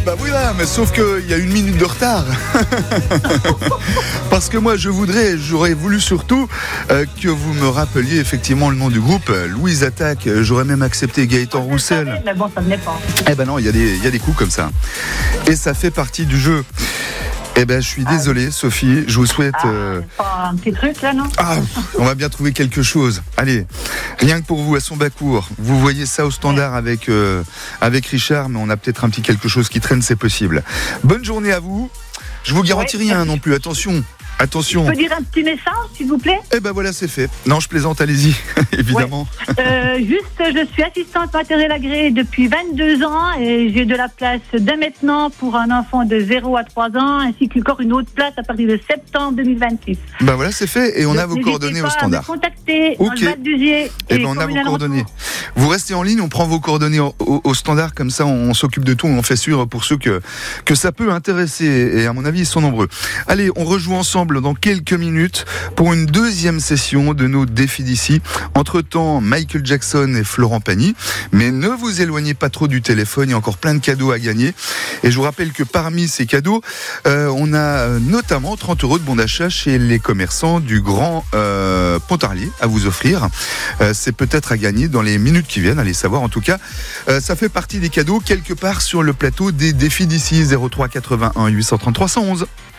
bah oui là, mais sauf qu'il y a 1 minute de retard. Parce que moi j'aurais voulu surtout que vous me rappeliez effectivement le nom du groupe, Louise Attaque. J'aurais même accepté Gaëtan Roussel. Mais bon, ça venait pas. Eh ben non, il y a des coups comme ça. Et ça fait partie du jeu. Eh ben, je suis désolé, Sophie. Je vous souhaite. Pas un petit truc là, non? On va bien trouver quelque chose. Allez, rien que pour vous, à son bas-cours. Vous voyez ça au standard avec Richard, mais on a peut-être un petit quelque chose qui traîne, c'est possible. Bonne journée à vous. Je vous garantis rien non plus. Attention. Je peux dire un petit message, s'il vous plaît? Eh ben voilà, c'est fait. Non, je plaisante, allez-y, évidemment. Ouais. Je suis assistante maternelle agréée depuis 22 ans et j'ai de la place dès maintenant pour un enfant de 0 à 3 ans, ainsi qu'encore une autre place à partir de septembre 2026. Ben voilà, c'est fait et on a vos coordonnées au standard. N'hésitez pas à me contacter dans le Val d'Uzier. Eh ben on a vos coordonnées. Vous restez en ligne, on prend vos coordonnées au standard, comme ça on s'occupe de tout, on fait sûr pour ceux que ça peut intéresser et à mon avis ils sont nombreux. Allez, on rejoue ensemble dans quelques minutes pour une deuxième session de nos défis d'ici. Entre-temps, Michael Jackson et Florent Pagny. Mais ne vous éloignez pas trop du téléphone, il y a encore plein de cadeaux à gagner. Et je vous rappelle que parmi ces cadeaux, on a notamment 30 € de bon d'achat chez les commerçants du Grand Pontarlier à vous offrir. C'est peut-être à gagner dans les minutes qui viennent, allez savoir en tout cas. Ça fait partie des cadeaux quelque part sur le plateau des défis d'ici. 03 81 833 111.